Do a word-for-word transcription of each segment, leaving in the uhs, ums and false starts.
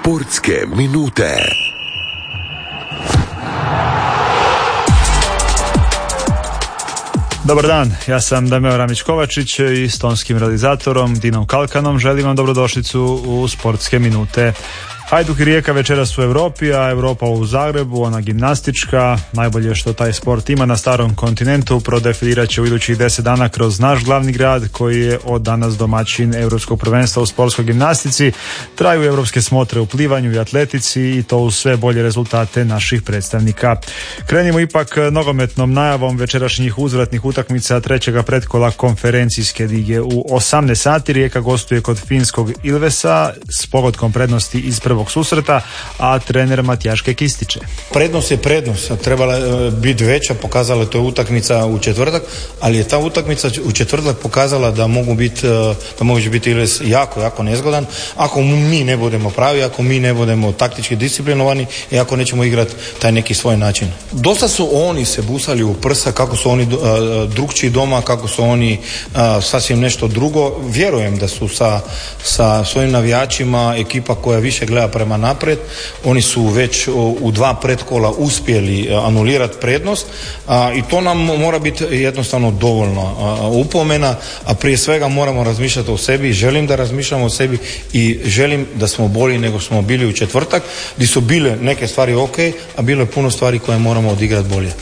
Sportske minute. Dobar dan, ja sam Dameo Ramić-Kovačić i s tonskim realizatorom Dinom Kalkanom želim vam dobrodošlicu u Sportske minute. Hajduk i Rijeka večeras u Europi, a Europa u Zagrebu, ona gimnastička. Najbolje što taj sport ima na starom kontinentu prodefilirat će u idućih deset dana kroz naš glavni grad koji je od danas domaćin Europskog prvenstva u sportskoj gimnastici. Traju europske smotre u plivanju i atletici i to uz sve bolje rezultate naših predstavnika. Krenimo ipak nogometnom najavom večerašnjih uzvratnih utakmica trećega pretkola konferencijske lige. U osamnaest sati Rijeka gostuje kod finskog Ilvesa s pogodkom prednosti iz prvog susreta, a trener Matijaš Kek ističe. Prednost je prednost, trebala je biti veća, pokazala to je utakmica u četvrtak, ali je ta utakmica u četvrtak pokazala da mogu biti, da može biti Ilves jako, jako nezgodan ako mi ne budemo pravi, ako mi ne budemo taktički disciplinovani i ako nećemo igrati taj neki svoj način. Dosta su oni se busali u prsa kako su oni drugčiji doma, kako su oni a, sasvim nešto drugo. Vjerujem da su sa, sa svojim navijačima ekipa koja više gleda prema naprijed. Oni su već u dva pretkola uspjeli anulirati prednost a, i to nam mora biti jednostavno dovoljno a, upomena, a prije svega moramo razmišljati o sebi. Želim da razmišljamo o sebi i želim da smo bolji nego smo bili u četvrtak, gdje su bile neke stvari ok, a bilo je puno stvari koje moramo odigrati bolje.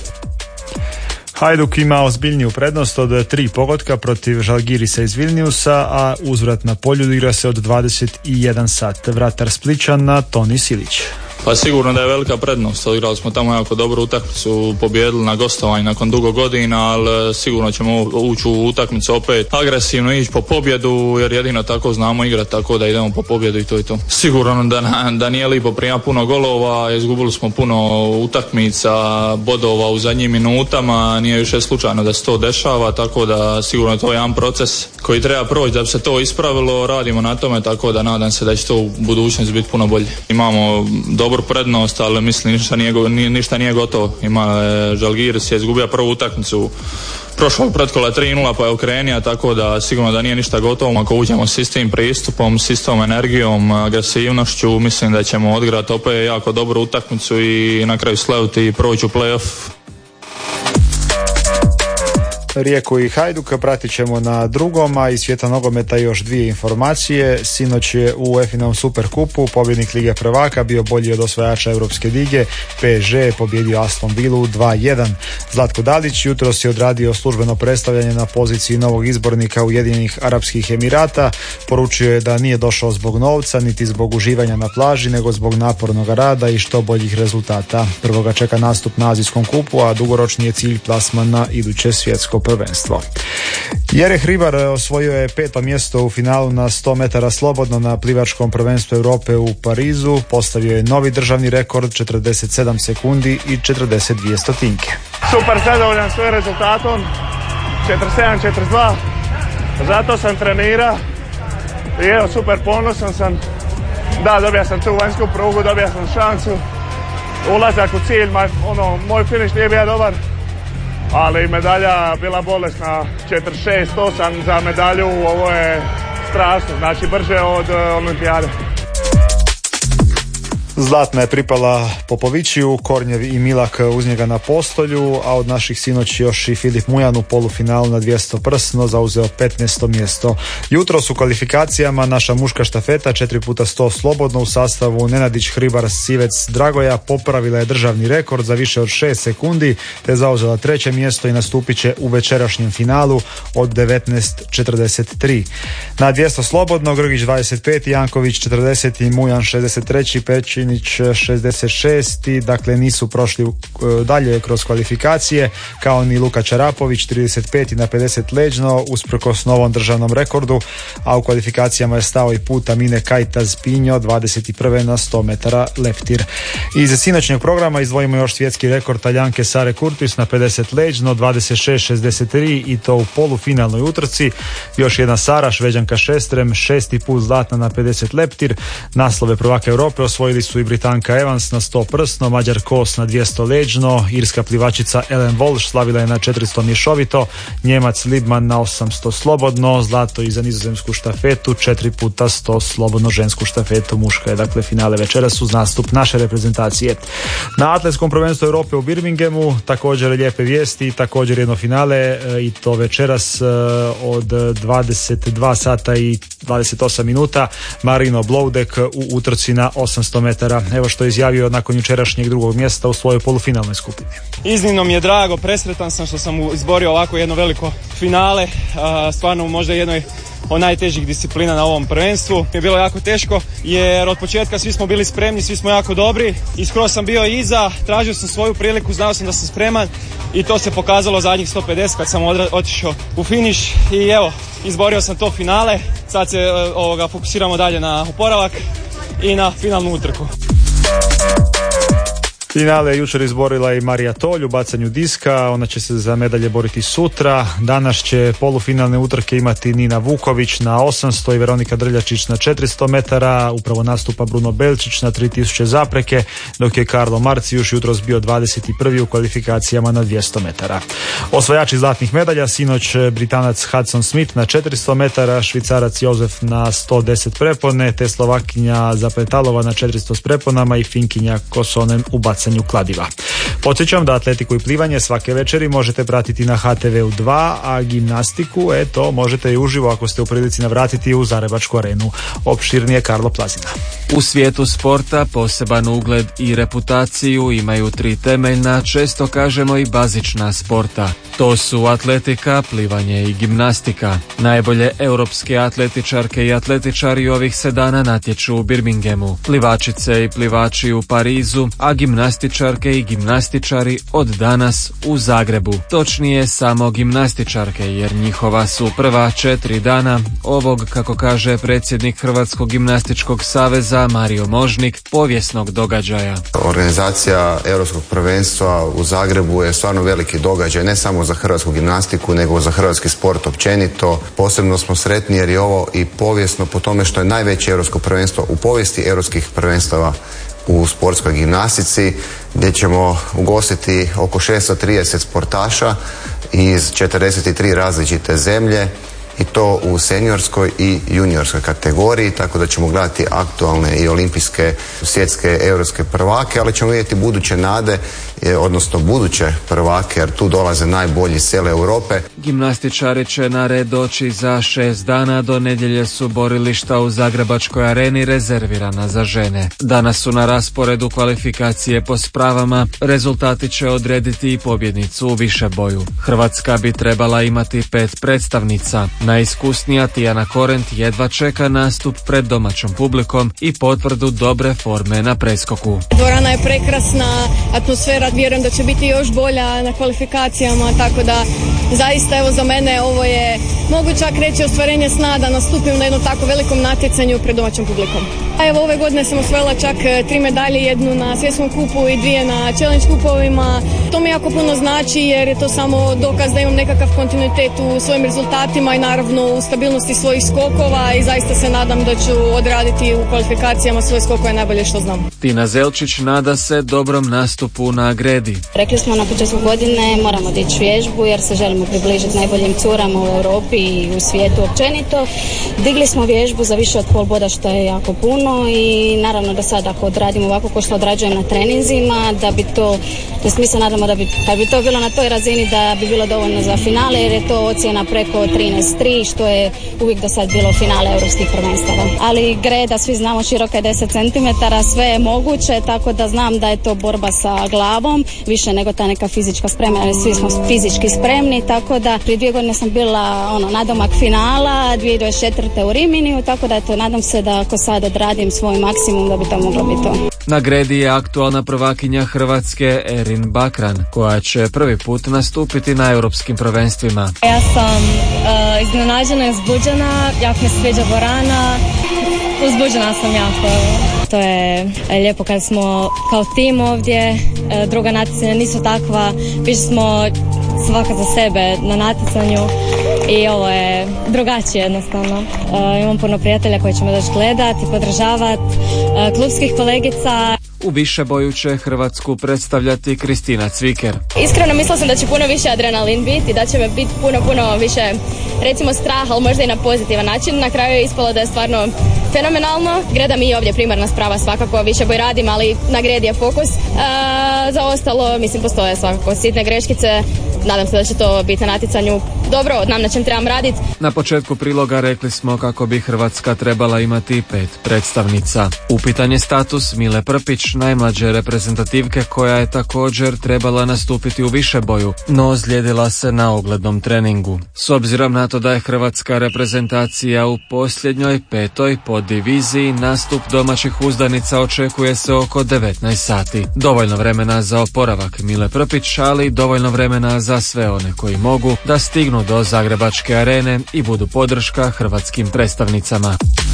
Hajduk ima ozbiljniju prednost od tri pogotka protiv Žalgirisa iz Vilniusa, a uzvrat na polju igra se od dvadeset jedan sat. Vratar Splićana Toni Silić. Pa sigurno da je velika prednost, odigrali smo tamo jako dobru utakmicu, pobijedili na gostovanju nakon dugo godina, ali sigurno ćemo ući u utakmicu opet agresivno, ići po pobjedu, jer jedino tako znamo igrati, tako da idemo po pobjedu i to i to. Sigurno da, da nije lipo prima puno golova, izgubili smo puno utakmica, bodova u zadnjim minutama, nije više slučajno da se to dešava, tako da sigurno to je jedan proces koji treba proći da bi se to ispravilo, radimo na tome, tako da nadam se da će to u budućnosti biti puno bolje. Imamo dobru prednost, ali mislim ništa nije, ništa nije gotovo. Ima Žalgiris je izgubio prvu utakmicu prošlog pretkola tri nula pa je okrenija, tako da sigurno da nije ništa gotovo. Ako uđemo s istim pristupom, s istom energijom, agresivnošću, mislim da ćemo odigrati opet jako dobru utakmicu i na kraju slaviti i proći u play-off. Rijeku i Hajduka pratit ćemo na drugom, a iz svijeta nogometa još dvije informacije. Sinoć je u UEFA Superkupu pobjednik Lige prvaka bio bolji od osvajača Europske lige. P S G je pobjedio Aston Villu dva jedan. Zlatko Dalić jutros je odradio službeno predstavljanje na poziciji novog izbornika Ujedinjenih Arapskih Emirata. Poručio je da nije došao zbog novca, niti zbog uživanja na plaži, nego zbog napornog rada i što boljih rezultata. Prvo ga čeka nastup na Azijskom kupu, a dugoročni je cilj plasman na iduće svjetsko prvenstvo. Jereh Hribar osvojio je peto mjesto u finalu na sto metara slobodno na plivačkom prvenstvu Europe u Parizu. Postavio je novi državni rekord četrdeset sedam sekundi i četrdeset dvije stotinke. Super zadovoljan svojim rezultatom četrdeset sedam četrdeset dva. Zato sam trenirao i evo super ponosan sam. Da, dobio sam tu vanjsku prugu, dobio sam šansu. Ulazak u cilj, ono, moj finiš nije bio dobar, ali medalja bila bolesna, četrdeset šest osam za medalju, ovo je strašno, znači brže od olimpijade. Zlatna je pripala Popovićiju, Kornjev i Milak uz njega na postolju, a od naših sinoć još i Filip Mujan u polufinalu na dvjesto prsno zauzeo petnaesto mjesto. Jutros u kvalifikacijama naša muška štafeta četiri puta sto slobodno u sastavu Nenadić, Hribar, Sivec, Dragoja popravila je državni rekord za više od šest sekundi te zauzela treće mjesto i nastupit će u večerašnjem finalu od devetnaest četrdeset tri. Na dvjesto slobodno Grgić dvadeset pet, Janković četrdeset i Mujan šezdeset tri, Pećin šezdeset šest, dakle nisu prošli dalje kroz kvalifikacije, kao ni Luka Čarapović trideset pet na pedeset leđno usprkos novom državnom rekordu, a u kvalifikacijama je stao i put Amine Kajtaz Pinjo dvadeset jedan na sto metara leptir. Iz sinoćnjeg programa izdvojimo još svjetski rekord Talijanke Sare Curtis na pedeset leđno dvadeset šest šezdeset tri i to u polufinalnoj utrci. Još jedna Sara, Šveđanka Šestrem, šesti put zlatna na pedeset leptir. Naslove prvaka Europe osvojili su su i Britanka Evans na sto prsno, Mađar Kos na dvjesto leđno, irska plivačica Ellen Walsh slavila je na četiristo mješovito, Njemac Libman na osamsto slobodno, zlato i za nizozemsku štafetu, četiri puta sto slobodno, žensku štafetu muška je dakle finale večeras uz nastup naše reprezentacije. Na atletskom prvenstvu Europe u Birminghamu također lijepe vijesti i također jedno finale i to večeras od dvadeset dva sata i dvadeset osam minuta. Marino Bloudek u utrci na osamsto metara. Evo što je izjavio nakon jučerašnjeg drugog mjesta u svojoj polufinalnoj skupini. Iznimno mi je drago, presretan sam što sam izborio ovako jedno veliko finale, stvarno možda jednoj od najtežih disciplina na ovom prvenstvu. Mi je bilo jako teško jer od početka svi smo bili spremni, svi smo jako dobri i skoro sam bio iza, tražio sam svoju priliku, znao sam da sam spreman i to se pokazalo zadnjih sto pedeset kad sam odra- otišao u finiš i evo, izborio sam to finale. Sad se ovoga, fokusiramo dalje na oporavak i na finalnu utrku. Finale je jučer izborila i Marija Tolj u bacanju diska, ona će se za medalje boriti sutra. Danas će polufinalne utrke imati Nina Vuković na osamsto i Veronika Drljačić na četiristo metara, upravo nastupa Bruno Belčić na tri tisuće zapreke, dok je Karlo Marcijuš jutros bio dvadeset prvi u kvalifikacijama na dvjesto metara. Osvajači zlatnih medalja, sinoć Britanac Hudson Smith na četiristo metara, Švicarac Jozef na sto deset prepone, te Slovakinja Zapetalova na četiristo s preponama i Finkinja Kosonen u bacanju kladiva. Podsjećam da atletiku i plivanje svake večeri možete pratiti na H T V dva, a gimnastiku, eto, možete i uživo ako ste u prilici navratiti u Zagrebačku arenu. Opširnije Karlo Plazina. U svijetu sporta poseban ugled i reputaciju imaju tri temeljna, često kažemo i bazična sporta. To su atletika, plivanje i gimnastika. Najbolje europske atletičarke i atletičari ovih se dana natječu u Birminghamu, plivačice i plivači u Parizu, a gimnastičarke i gimnastičari od danas u Zagrebu. Točnije samo gimnastičarke, jer njihova su prva četiri dana ovog, kako kaže predsjednik Hrvatskog gimnastičkog saveza Mario Možnik, povijesnog događaja. Organizacija Europskog prvenstva u Zagrebu je stvarno veliki događaj, ne samo za hrvatsku gimnastiku, nego za hrvatski sport općenito. Posebno smo sretni jer je ovo i povijesno po tome što je najveće europsko prvenstvo u povijesti europskih prvenstava u sportskoj gimnastici, gdje ćemo ugostiti oko šesto trideset sportaša iz četrdeset tri različite zemlje, i to u seniorskoj i juniorskoj kategoriji, tako da ćemo gledati aktualne i olimpijske, svjetske, europske prvake, ali ćemo vidjeti buduće nade, odnosno buduće prvake, jer tu dolaze najbolji iz cijele Europe. Gimnastičari će na red doći za šest dana, do nedjelje su borilišta u Zagrebačkoj areni rezervirana za žene. Danas su na rasporedu kvalifikacije po spravama, rezultati će odrediti i pobjednicu u višeboju. Hrvatska bi trebala imati pet predstavnica. Najiskusnija Tijana Korent jedva čeka nastup pred domaćom publikom i potvrdu dobre forme na preskoku. Dvorana je prekrasna, atmosfera vjerujem da će biti još bolja na kvalifikacijama, tako da zaista evo za mene ovo je, mogu čak reći, ostvarenje sna da nastupim na jednom tako velikom natjecanju pred domaćom publikom. A evo ove godine sam osvojila čak tri medalje, jednu na svjetskom kupu i dvije na challenge kupovima. To mi jako puno znači jer je to samo dokaz da imam nekakav kontinuitet u svojim rezultatima i naravno u stabilnosti svojih skokova i zaista se nadam da ću odraditi u kvalifikacijama svoje skokove najbolje što znam. Tina Zelčić nada se dobrom nastupu na gredi. Rekli smo na početku godine moramo dići vježbu jer se želimo približiti najboljim curama u Europi i u svijetu općenito. Digli smo vježbu za više od pol boda što je jako puno i naravno da sad ako odradimo ovako ko što odrađujem na treninzima, da bi to, da mi se nadamo da bi, kad bi to bilo na toj razini da bi bilo dovoljno za finale jer je to ocjena preko trinaest tri što je uvijek do sad bilo finale europskih prvenstava. Ali greda, svi znamo, široka je deset centimetara, sve je moguće, tako da znam da je to borba sa glavom, više nego ta neka fizička spremna, ali svi smo fizički spremni, tako da prije dvije godine sam bila ono, nadomak finala, dvije tisuće dvadeset četvrte u Riminiju, tako da eto, nadam se da ako sad odradim svoj maksimum da bi to moglo biti to. Na gredi je aktualna prvakinja Hrvatske Erin Bakran, koja će prvi put nastupiti na europskim prvenstvima. Ja sam uh, iznenađena i uzbuđena, jako mi se sviđa dvorana, uzbuđena sam jako. To je lijepo kad smo kao tim ovdje, druga natjecanja nisu takva, više smo svaka za sebe na natjecanju i ovo je drugačije jednostavno. E, imam puno prijatelja koji će me doći gledati, podržavati, e, klubskih kolegica. U višeboju će Hrvatsku predstavljati Kristina Cviker. Iskreno mislila sam da će puno više adrenalin biti, da će me biti puno, puno više, recimo strah, ali možda i na pozitivan način. Na kraju je ispalo da je stvarno fenomenalno. Greda mi ovdje primarna sprava svakako, višeboj radim, ali na gredi je fokus. E, za ostalo, mislim, postoje svakako sitne greškice. Nadam se da će to biti na natjecanju dobro, znam na čem trebam raditi. Na početku priloga rekli smo kako bi Hrvatska trebala imati pet predstavnica. Upitan je status Mile Prpić, najmlađe reprezentativke koja je također trebala nastupiti u višeboju, no ozlijedila se na oglednom treningu. S obzirom na to da je hrvatska reprezentacija u posljednjoj petoj poddiviziji, nastup domaćih uzdanica očekuje se oko devetnaest sati. Dovoljno vremena za oporavak Mile Prpić, ali dovoljno vremena za sve one koji mogu da stignu do Zagrebačke arene i budu podrška hrvatskim predstavnicama.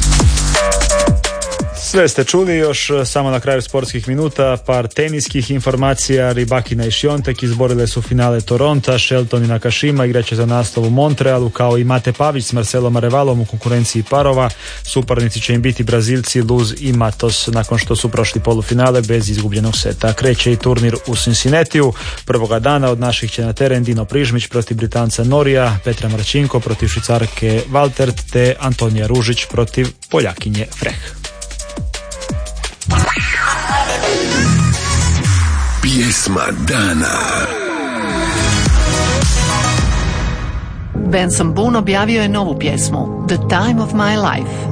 Sve ste čuli, još samo na kraju sportskih minuta par teniskih informacija. Rybakina i Świątek izborile su finale Toronta, Shelton i Nakashima igraće za naslov u Montrealu, kao i Mate Pavić s Marcelom Arevalom u konkurenciji parova. Suparnici će im biti Brazilci Luz i Matos, nakon što su prošli polufinale bez izgubljenog seta. Kreće i turnir u Cincinnatiju. Prvoga dana od naših će na teren Dino Prižmić protiv Britanca Norija, Petra Marčinko protiv Švicarke Valtert te Antonija Ružić protiv Poljakinje Freh. Pjesma dana. Benson Boone objavio je novu pjesmu The Time of My Life.